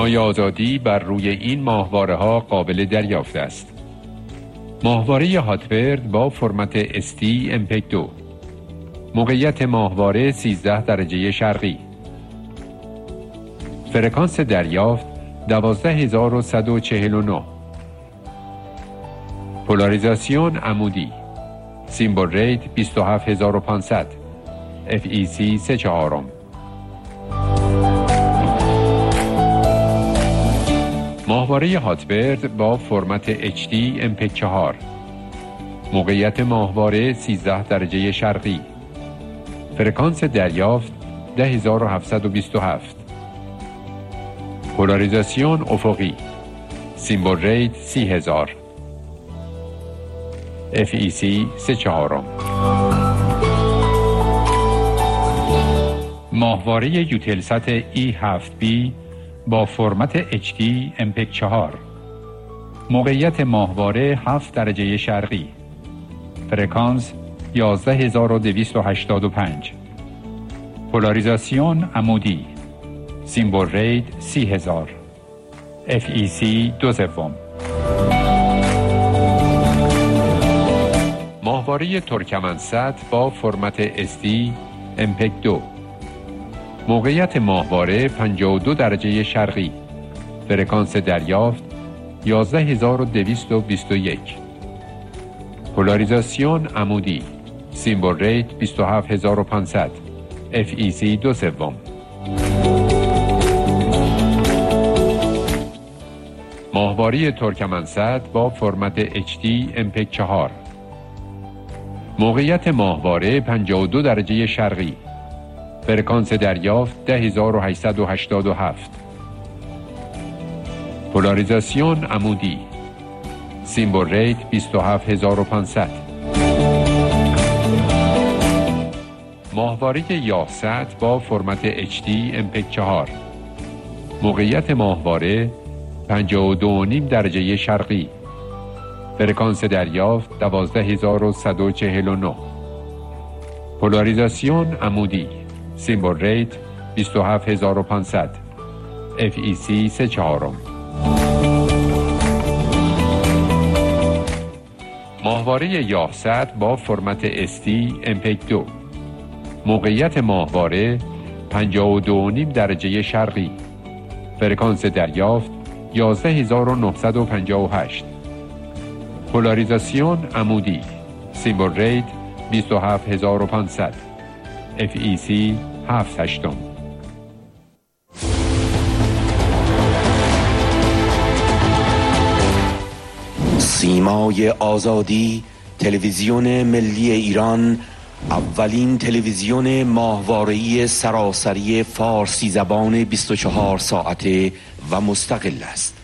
سیمای آزادی بر روی این ماهواره ها قابل دریافت است. ماهواره هاتبرد با فرمت ST MPEG 2. موقعیت ماهواره 13 درجه شرقی. فرکانس دریافت 12149. پولاریزاسیون عمودی. سیمبل ریت 27500. FEC 3/4. ماهواره هاتبرد با فرمت HD MPEG 4. موقعیت ماهواره 13 درجه شرقی. فرکانس دریافت 10727. پولاریزاسیون افقی. سیمبل ریت 30000. FEC 3/4. ماهواره یوتلسات E7B با فرمت HD MPEG 4. موقعیت ماهواره 7 درجه شرقی. فرکانس 11285. پولاریزاسیون عمودی. سیمبل ریت 30000. FEC 2/3. ماهواره ترکمن‌سات با فرمت SD MPEG 2. موقعیت ماهواره 52 درجه شرقی. فرکانس دریافت 11221. پولاریزاسیون عمودی. سیمبل ریت 27500. FEC 2/3. ماهواره ترکمن‌سات با فرمت HD MPEG 4. موقعیت ماهواره 52 درجه شرقی. فرکانس دریافت 10887. پولاریزاسیون عمودی. سیمبل ریت 27500. ماهواره یاه‌سات با فرمت HD MPEG 4. موقعیت ماهواره 52.5 درجه شرقی. فرکانس دریافت 12149. پولاریزاسیون عمودی. سیمبل ریت 27500. FEC 3/4. ماهواره یاه‌سات با فرمت ST MPEG 2. موقعیت ماهواره 52.5 درجه شرقی. فرکانس دریافت 11958. پولاریزاسیون عمودی. سیمبل ریت 27500. FEC 7/8. سیمای آزادی، تلویزیون ملی ایران، اولین تلویزیون ماهواره‌ای سراسری فارسی زبان 24 ساعته و مستقل است.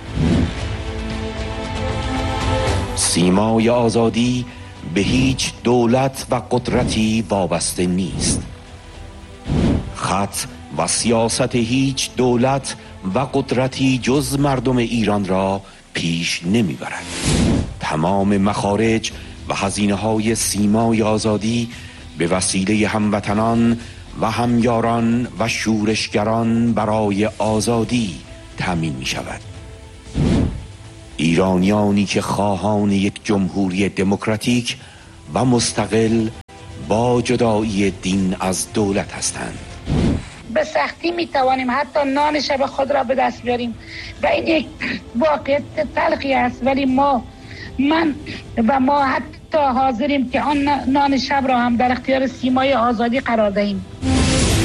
سیمای آزادی به هیچ دولت و قدرتی وابسته نیست. خط و سیاست هیچ دولت و قدرتی جز مردم ایران را پیش نمیبرد. تمام مخارج و هزینه‌های سیمای آزادی به وسیله هموطنان و همیاران و شورشگران برای آزادی تامین می شود. ایرانیانی که خواهان یک جمهوری دموکراتیک و مستقل با جدایی دین از دولت هستند. به سختی می توانیم حتی نان شب خود را به دست بیاریم و این یک واقعیت تلخی است، ولی ما حتی حاضریم که آن نان شب را هم در اختیار سیمای آزادی قرار دهیم.